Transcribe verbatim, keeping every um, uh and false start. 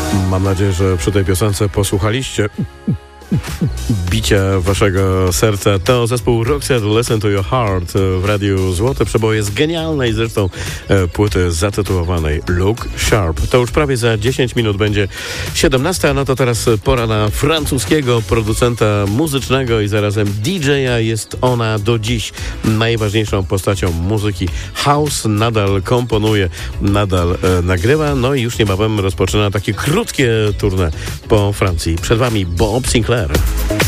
Mam nadzieję, że przy tej piosence posłuchaliście bicia waszego serca. To zespół Roxette, Listen to Your Heart w Radiu Złote Przeboje z genialnej zresztą e, płyty zatytułowanej Look Sharp. To już prawie za dziesięć minut będzie siedemnasta, no to teraz pora na francuskiego producenta muzycznego i zarazem D J a. Jest ona do dziś najważniejszą postacią muzyki house. Nadal komponuje, nadal e, nagrywa, no i już niebawem rozpoczyna takie krótkie tournée po Francji. Przed wami Bob Sinclair.